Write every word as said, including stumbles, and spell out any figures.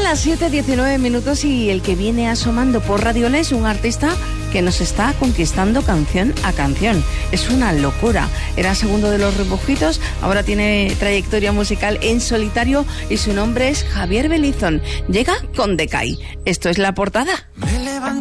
las siete diecinueve minutos y el que viene asomando por Radio Le es un artista que nos está conquistando canción a canción. Es una locura. Era segundo de los Rebujitos, ahora tiene trayectoria musical en solitario y su nombre es Javier Belizón. Llega con Decay. Esto es La Portada.